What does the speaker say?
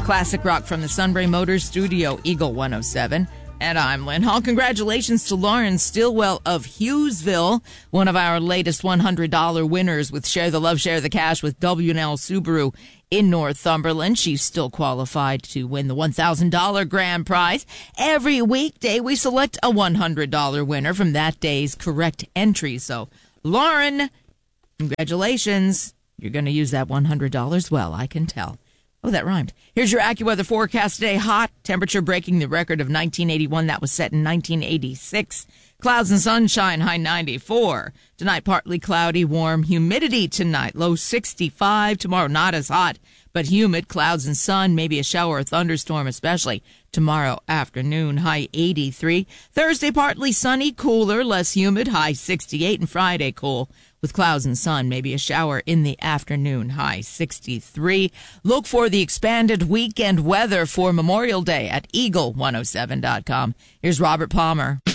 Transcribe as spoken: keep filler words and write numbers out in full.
classic rock from the Sunbury Motors Studio, Eagle one oh seven. And I'm Lynn Hall. Congratulations to Lauren Stillwell of Hughesville, one of our latest one hundred dollars winners with Share the Love, Share the Cash with W and L Subaru in Northumberland. She's still qualified to win the one thousand dollars grand prize. Every weekday, we select a one hundred dollars winner from that day's correct entry. So, Lauren, congratulations. You're going to use that one hundred dollars well, I can tell. Oh, that rhymed. Here's your AccuWeather forecast today. Hot, temperature breaking the record of nineteen eighty-one. That was set in nineteen eighty-six. Clouds and sunshine, high ninety-four. Tonight, partly cloudy, warm. Humidity tonight, low sixty-five. Tomorrow, not as hot, but humid. Clouds and sun, maybe a shower or thunderstorm, especially tomorrow afternoon, high eighty-three. Thursday, partly sunny, cooler, less humid, high sixty-eight. And Friday, cool, with clouds and sun, maybe a shower in the afternoon, high sixty-three. Look for the expanded weekend weather for Memorial Day at eagle one oh seven dot com. Here's Robert Palmer.